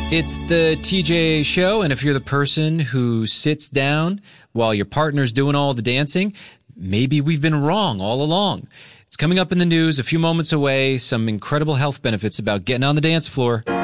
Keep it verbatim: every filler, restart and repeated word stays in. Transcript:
It's the T J Show, and if you're the person who sits down while your partner's doing all the dancing, maybe we've been wrong all along. It's coming up in the news a few moments away, some incredible health benefits about getting on the dance floor.